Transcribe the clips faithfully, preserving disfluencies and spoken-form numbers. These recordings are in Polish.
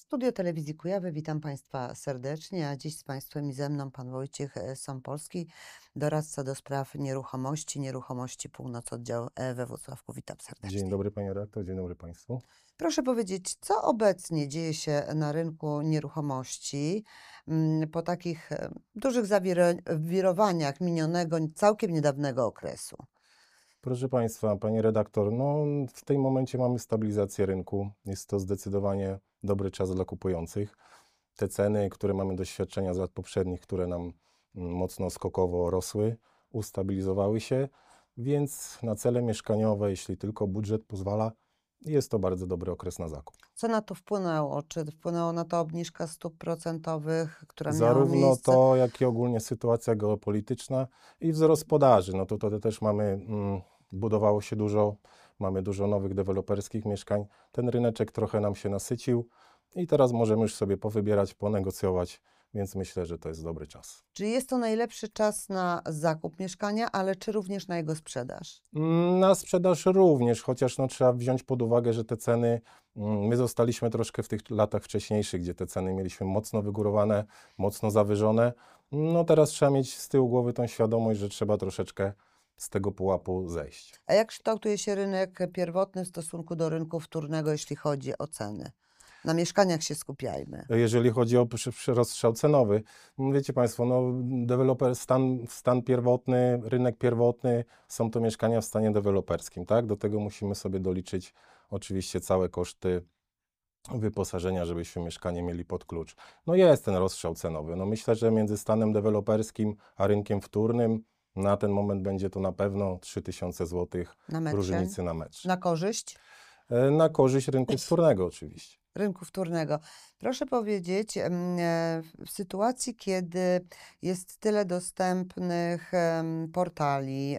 Studio Telewizji Kujawy, witam Państwa serdecznie, a dziś z Państwem i ze mną pan Wojciech e, Sąpolski, doradca do spraw nieruchomości, nieruchomości Północ, oddział e, we Włocławku. Witam Dzień serdecznie. dobry Panie redaktor, dzień dobry Państwu. Proszę powiedzieć, co obecnie dzieje się na rynku nieruchomości mm, po takich e, dużych zawirowaniach minionego, całkiem niedawnego okresu? Proszę Państwa, Panie redaktor, no w tym momencie mamy stabilizację rynku. Jest to zdecydowanie dobry czas dla kupujących. Te ceny, które mamy doświadczenia z lat poprzednich, które nam mm, mocno skokowo rosły, ustabilizowały się, więc na cele mieszkaniowe, jeśli tylko budżet pozwala, jest to bardzo dobry okres na zakup. Co na to wpłynęło? Czy wpłynęła na to obniżka stóp procentowych, która miała Zarówno miejsce? to, jak i ogólnie sytuacja geopolityczna i wzrost podaży. No to tutaj też mamy, mm, budowało się dużo, mamy dużo nowych deweloperskich mieszkań. Ten ryneczek trochę nam się nasycił i teraz możemy już sobie powybierać, ponegocjować, więc myślę, że to jest dobry czas. Czy jest to najlepszy czas na zakup mieszkania, ale czy również na jego sprzedaż? Mm, Na sprzedaż również, chociaż no, trzeba wziąć pod uwagę, że te ceny, mm, my zostaliśmy troszkę w tych latach wcześniejszych, gdzie te ceny mieliśmy mocno wygórowane, mocno zawyżone. No teraz trzeba mieć z tyłu głowy tą świadomość, że trzeba troszeczkę z tego pułapu zejść. A jak kształtuje się rynek pierwotny w stosunku do rynku wtórnego, jeśli chodzi o ceny? Na mieszkaniach się skupiajmy. Jeżeli chodzi o przy- przy- rozstrzał cenowy, mm, wiecie Państwo, no, deweloper, stan, stan pierwotny, rynek pierwotny, są to mieszkania w stanie deweloperskim, tak? Do tego musimy sobie doliczyć oczywiście całe koszty wyposażenia, żebyśmy mieszkanie mieli pod klucz. No jest ten rozstrzał cenowy. No myślę, że między stanem deweloperskim a rynkiem wtórnym na ten moment będzie to na pewno trzy tysiące złotych Na metrze? różnicy na metr. Na korzyść E, Na korzyść rynku wtórnego oczywiście. rynku wtórnego. Proszę powiedzieć, em, e, w sytuacji, kiedy jest tyle dostępnych em, portali,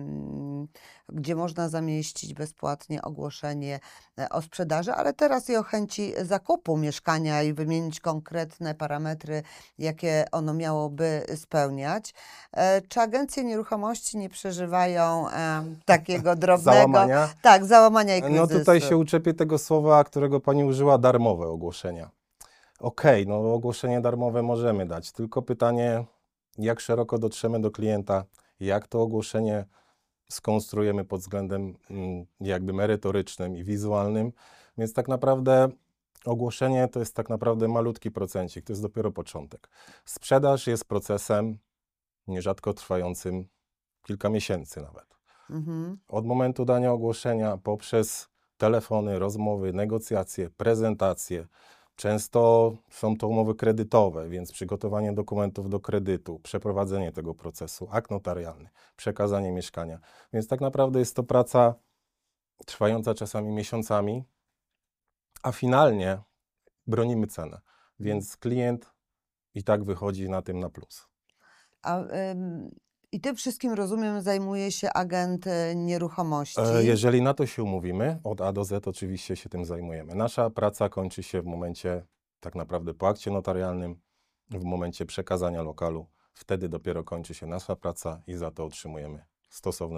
em, gdzie można zamieścić bezpłatnie ogłoszenie e, o sprzedaży, ale teraz i o chęci zakupu mieszkania i wymienić konkretne parametry, jakie ono miałoby spełniać. E, Czy agencje nieruchomości nie przeżywają em, takiego drobnego Załamania. tak, załamania i No kryzysu? tutaj się uczepię tego słowa, którego Pani użyła, darmowe ogłoszenia. Okej, no ogłoszenie darmowe możemy dać, tylko pytanie, jak szeroko dotrzemy do klienta, jak to ogłoszenie skonstruujemy pod względem mm, jakby merytorycznym i wizualnym, więc tak naprawdę ogłoszenie to jest tak naprawdę malutki procencik, to jest dopiero początek. Sprzedaż jest procesem nierzadko trwającym kilka miesięcy nawet. Mhm. Od momentu dania ogłoszenia poprzez telefony, rozmowy, negocjacje, prezentacje. Często są to umowy kredytowe, więc przygotowanie dokumentów do kredytu, przeprowadzenie tego procesu, akt notarialny, przekazanie mieszkania. Więc tak naprawdę jest to praca trwająca czasami miesiącami, a finalnie bronimy cenę, więc klient i tak wychodzi na tym na plus. A, ym, I tym wszystkim, rozumiem, zajmuje się agent e, nieruchomości. E, Jeżeli na to się umówimy, od A do Z oczywiście się tym zajmujemy. Nasza praca kończy się w momencie, tak naprawdę po akcie notarialnym, w momencie przekazania lokalu. Wtedy dopiero kończy się nasza praca i za to otrzymujemy stosowne